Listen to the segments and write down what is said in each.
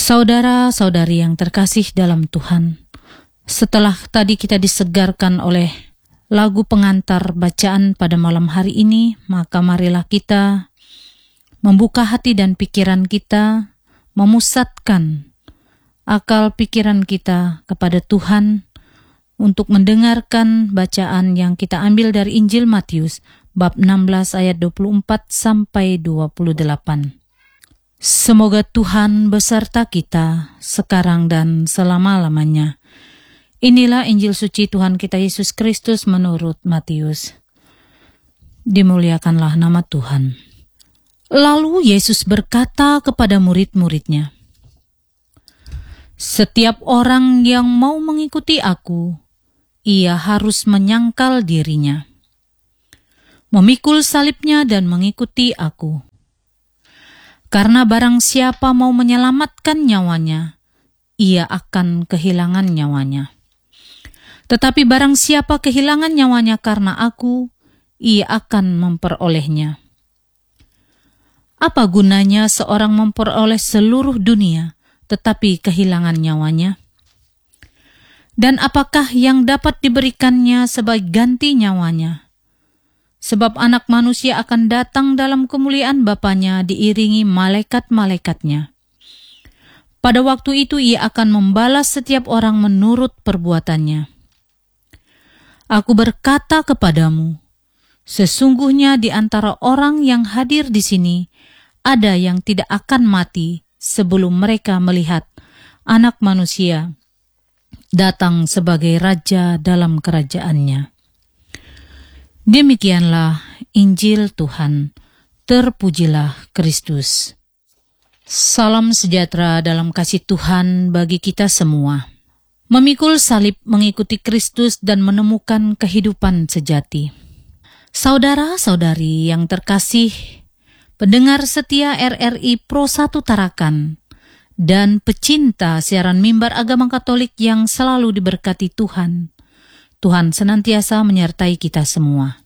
Saudara-saudari yang terkasih dalam Tuhan, setelah tadi kita disegarkan oleh lagu pengantar bacaan pada malam hari ini, maka marilah kita membuka hati dan pikiran kita, memusatkan akal pikiran kita kepada Tuhan untuk mendengarkan bacaan yang kita ambil dari Injil Matius bab 16 ayat 24 sampai 28. Semoga Tuhan beserta kita sekarang dan selama-lamanya. Inilah Injil suci Tuhan kita Yesus Kristus menurut Matius. Dimuliakanlah nama Tuhan. Lalu Yesus berkata kepada murid-muridnya, "Setiap orang yang mau mengikuti aku, ia harus menyangkal dirinya, memikul salibnya dan mengikuti aku. Karena barang siapa mau menyelamatkan nyawanya, ia akan kehilangan nyawanya. Tetapi barang siapa kehilangan nyawanya karena aku, ia akan memperolehnya. Apa gunanya seorang memperoleh seluruh dunia, tetapi kehilangan nyawanya? Dan apakah yang dapat diberikannya sebagai ganti nyawanya? Sebab anak manusia akan datang dalam kemuliaan Bapanya diiringi malaikat-malaikatnya. Pada waktu itu ia akan membalas setiap orang menurut perbuatannya. Aku berkata kepadamu, sesungguhnya di antara orang yang hadir di sini, ada yang tidak akan mati sebelum mereka melihat anak manusia datang sebagai raja dalam kerajaannya." Demikianlah Injil Tuhan. Terpujilah Kristus. Salam sejahtera dalam kasih Tuhan bagi kita semua. Memikul salib mengikuti Kristus dan menemukan kehidupan sejati. Saudara-saudari yang terkasih, pendengar setia RRI Pro 1 Tarakan, dan pecinta siaran mimbar agama Katolik yang selalu diberkati Tuhan. Tuhan senantiasa menyertai kita semua.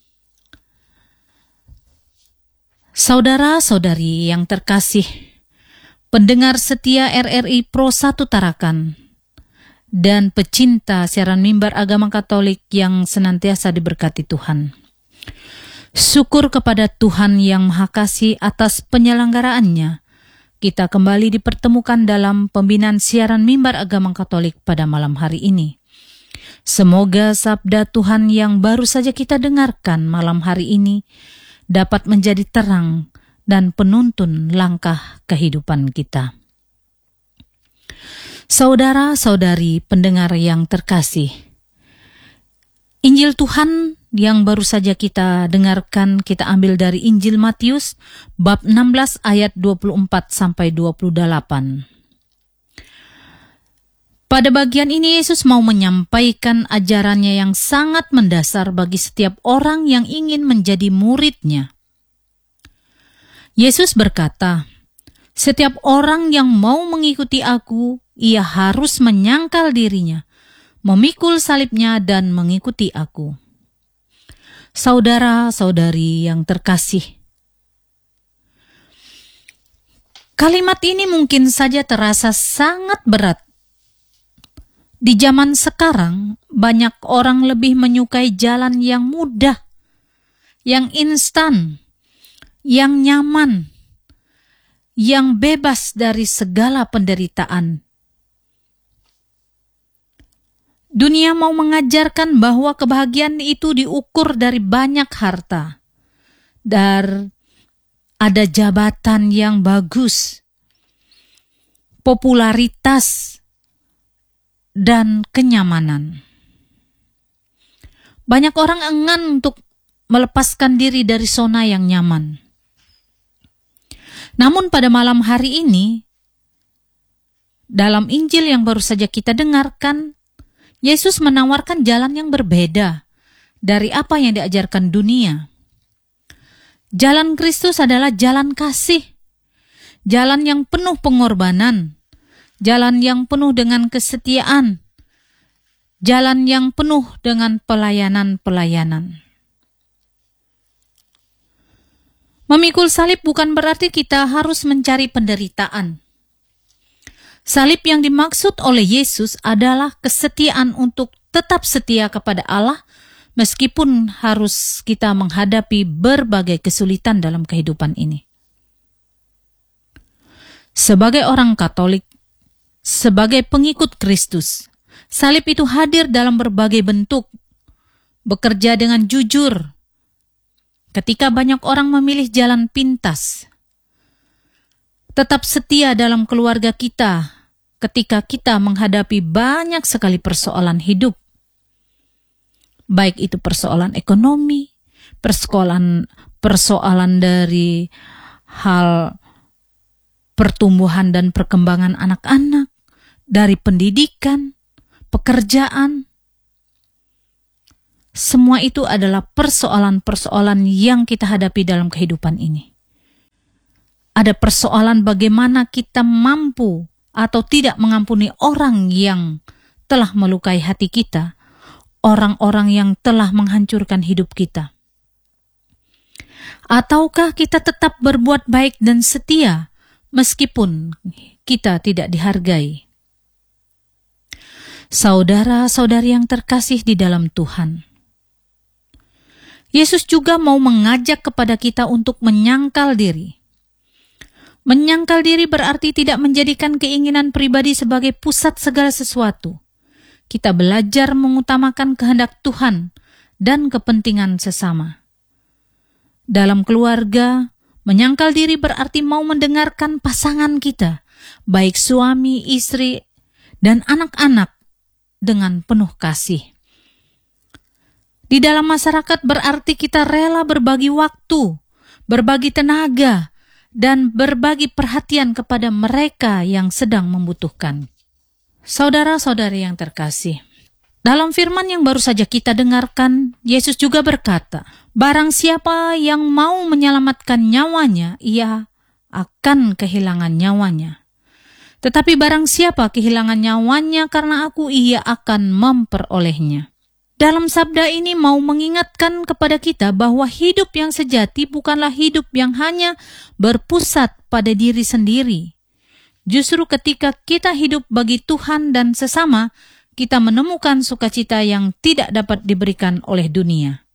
Saudara-saudari yang terkasih, pendengar setia RRI Pro 1 Tarakan, dan pecinta siaran mimbar agama Katolik yang senantiasa diberkati Tuhan. Syukur kepada Tuhan yang Maha Kasih atas penyelenggaraannya. Kita kembali dipertemukan dalam pembinaan siaran mimbar agama Katolik pada malam hari ini. Semoga sabda Tuhan yang baru saja kita dengarkan malam hari ini dapat menjadi terang dan penuntun langkah kehidupan kita. Saudara-saudari pendengar yang terkasih, Injil Tuhan yang baru saja kita dengarkan kita ambil dari Injil Matius bab 16 ayat 24 sampai 28. Pada bagian ini Yesus mau menyampaikan ajarannya yang sangat mendasar bagi setiap orang yang ingin menjadi murid-Nya. Yesus berkata, "Setiap orang yang mau mengikuti aku, ia harus menyangkal dirinya, memikul salibnya dan mengikuti aku." Saudara-saudari yang terkasih, kalimat ini mungkin saja terasa sangat berat. Di zaman sekarang, banyak orang lebih menyukai jalan yang mudah, yang instan, yang nyaman, yang bebas dari segala penderitaan. Dunia mau mengajarkan bahwa kebahagiaan itu diukur dari banyak harta, dan ada jabatan yang bagus, popularitas, dan kenyamanan. Banyak orang enggan untuk melepaskan diri dari zona yang nyaman. Namun pada malam hari ini, dalam Injil yang baru saja kita dengarkan, Yesus menawarkan jalan yang berbeda dari apa yang diajarkan dunia. Jalan Kristus adalah jalan kasih, jalan yang penuh pengorbanan, jalan yang penuh dengan kesetiaan, jalan yang penuh dengan pelayanan-pelayanan. Memikul salib bukan berarti kita harus mencari penderitaan. Salib yang dimaksud oleh Yesus adalah kesetiaan untuk tetap setia kepada Allah meskipun harus kita menghadapi berbagai kesulitan dalam kehidupan ini. Sebagai orang Katolik, sebagai pengikut Kristus, salib itu hadir dalam berbagai bentuk, bekerja dengan jujur. Ketika banyak orang memilih jalan pintas, tetap setia dalam keluarga kita ketika kita menghadapi banyak sekali persoalan hidup. Baik itu persoalan ekonomi, persoalan dari hal pertumbuhan dan perkembangan anak-anak, dari pendidikan, pekerjaan. Semua itu adalah persoalan-persoalan yang kita hadapi dalam kehidupan ini. Ada persoalan bagaimana kita mampu atau tidak mengampuni orang yang telah melukai hati kita, orang-orang yang telah menghancurkan hidup kita. Ataukah kita tetap berbuat baik dan setia meskipun kita tidak dihargai? Saudara-saudari yang terkasih di dalam Tuhan, Yesus juga mau mengajak kepada kita untuk menyangkal diri. Menyangkal diri berarti tidak menjadikan keinginan pribadi sebagai pusat segala sesuatu. Kita belajar mengutamakan kehendak Tuhan dan kepentingan sesama. Dalam keluarga, menyangkal diri berarti mau mendengarkan pasangan kita, baik suami, istri, dan anak-anak dengan penuh kasih. Di dalam masyarakat berarti kita rela berbagi waktu, berbagi tenaga, dan berbagi perhatian kepada mereka yang sedang membutuhkan. Saudara-saudari yang terkasih, dalam firman yang baru saja kita dengarkan, Yesus juga berkata, barang siapa yang mau menyelamatkan nyawanya, ia akan kehilangan nyawanya. Tetapi barang siapa kehilangan nyawanya karena aku, ia akan memperolehnya. Dalam sabda ini mau mengingatkan kepada kita bahwa hidup yang sejati bukanlah hidup yang hanya berpusat pada diri sendiri. Justru ketika kita hidup bagi Tuhan dan sesama, kita menemukan sukacita yang tidak dapat diberikan oleh dunia.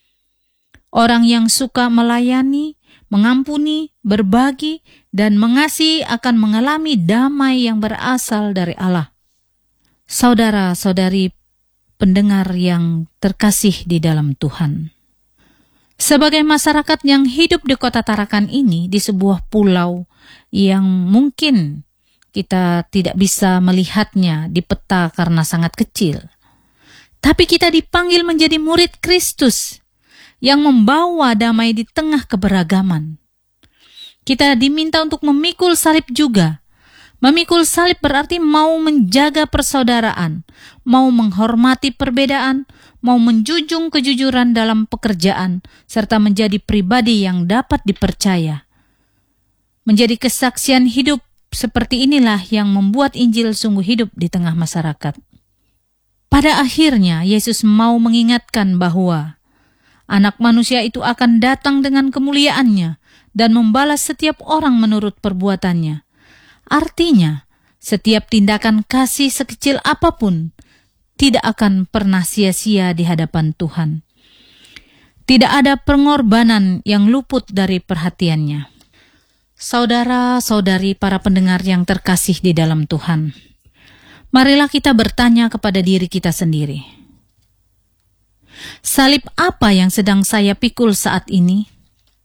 Orang yang suka melayani, mengampuni, berbagi, dan mengasihi akan mengalami damai yang berasal dari Allah. Saudara-saudari pendengar yang terkasih di dalam Tuhan, sebagai masyarakat yang hidup di kota Tarakan ini, di sebuah pulau yang mungkin kita tidak bisa melihatnya di peta karena sangat kecil, tapi kita dipanggil menjadi murid Kristus yang membawa damai di tengah keberagaman. Kita diminta untuk memikul salib juga. Memikul salib berarti mau menjaga persaudaraan, mau menghormati perbedaan, mau menjunjung kejujuran dalam pekerjaan, serta menjadi pribadi yang dapat dipercaya. Menjadi kesaksian hidup seperti inilah yang membuat Injil sungguh hidup di tengah masyarakat. Pada akhirnya, Yesus mau mengingatkan bahwa Anak Manusia itu akan datang dengan kemuliaannya dan membalas setiap orang menurut perbuatannya. Artinya, setiap tindakan kasih sekecil apapun tidak akan pernah sia-sia di hadapan Tuhan. Tidak ada pengorbanan yang luput dari perhatiannya. Saudara-saudari para pendengar yang terkasih di dalam Tuhan, marilah kita bertanya kepada diri kita sendiri. Salib apa yang sedang saya pikul saat ini?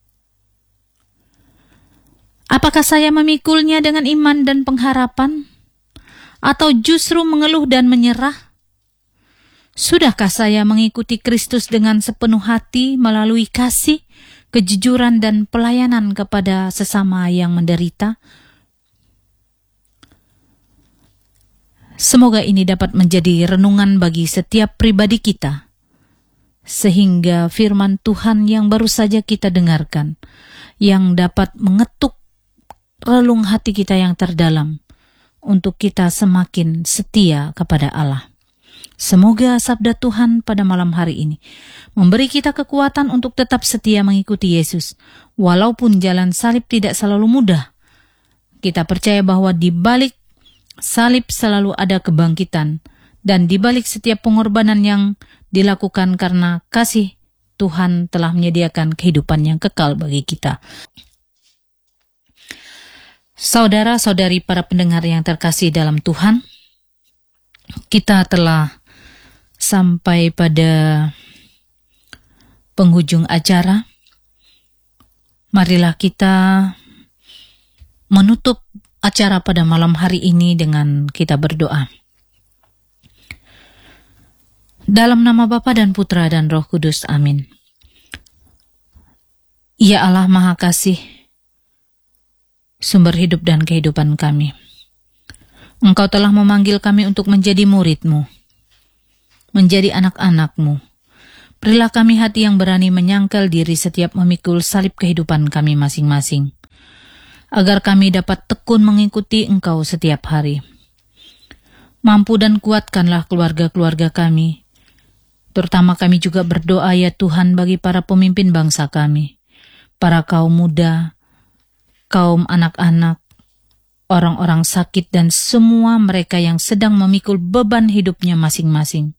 Apakah saya memikulnya dengan iman dan pengharapan? Atau justru mengeluh dan menyerah? Sudahkah saya mengikuti Kristus dengan sepenuh hati melalui kasih, kejujuran dan pelayanan kepada sesama yang menderita? Semoga ini dapat menjadi renungan bagi setiap pribadi kita, sehingga firman Tuhan yang baru saja kita dengarkan, yang dapat mengetuk relung hati kita yang terdalam, untuk kita semakin setia kepada Allah. Semoga sabda Tuhan pada malam hari ini memberi kita kekuatan untuk tetap setia mengikuti Yesus, walaupun jalan salib tidak selalu mudah. Kita percaya bahwa di balik salib selalu ada kebangkitan, dan di balik setiap pengorbanan yang dilakukan karena kasih, Tuhan telah menyediakan kehidupan yang kekal bagi kita. Saudara-saudari para pendengar yang terkasih dalam Tuhan, kita telah sampai pada penghujung acara. Marilah kita menutup acara pada malam hari ini dengan kita berdoa. Dalam nama Bapa dan Putra dan Roh Kudus, amin. Ya Allah Maha Kasih, sumber hidup dan kehidupan kami. Engkau telah memanggil kami untuk menjadi murid-Mu, menjadi anak-anak-Mu. Berilah kami hati yang berani menyangkal diri setiap memikul salib kehidupan kami masing-masing, agar kami dapat tekun mengikuti Engkau setiap hari. Mampu dan kuatkanlah keluarga-keluarga kami. Terutama kami juga berdoa ya Tuhan bagi para pemimpin bangsa kami, para kaum muda, kaum anak-anak, orang-orang sakit dan semua mereka yang sedang memikul beban hidupnya masing-masing.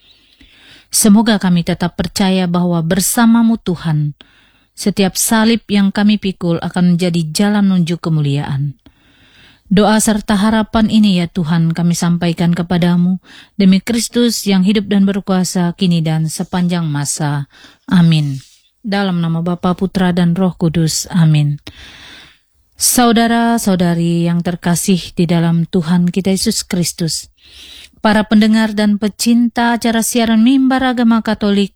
Semoga kami tetap percaya bahwa bersama-Mu Tuhan, setiap salib yang kami pikul akan menjadi jalan menuju kemuliaan. Doa serta harapan ini ya Tuhan kami sampaikan kepadamu demi Kristus yang hidup dan berkuasa kini dan sepanjang masa. Amin. Dalam nama Bapa, Putra dan Roh Kudus. Amin. Saudara-saudari yang terkasih di dalam Tuhan kita Yesus Kristus, para pendengar dan pecinta acara siaran Mimbar Agama Katolik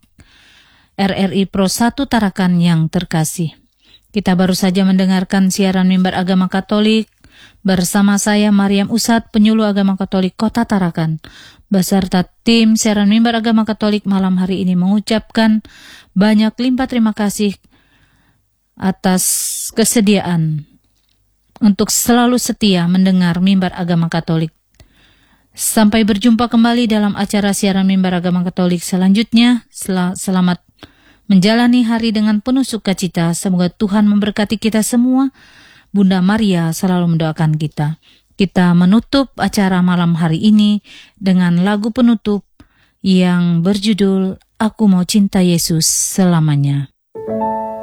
RRI Pro 1 Tarakan yang terkasih, kita baru saja mendengarkan siaran Mimbar Agama Katolik bersama saya Mariam Usat, penyuluh Agama Katolik Kota Tarakan, beserta tim siaran Mimbar Agama Katolik malam hari ini mengucapkan banyak limpah terima kasih atas kesediaan untuk selalu setia mendengar Mimbar Agama Katolik. Sampai berjumpa kembali dalam acara siaran Mimbar Agama Katolik selanjutnya. Selamat menjalani hari dengan penuh sukacita. Semoga Tuhan memberkati kita semua. Bunda Maria selalu mendoakan kita. Kita menutup acara malam hari ini dengan lagu penutup yang berjudul Aku Mau Cinta Yesus Selamanya.